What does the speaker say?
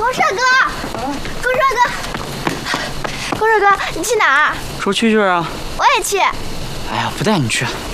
风帅哥，风帅哥，风帅哥，你去哪儿？ 说去啊。 我也去。 哎呀，不带你去。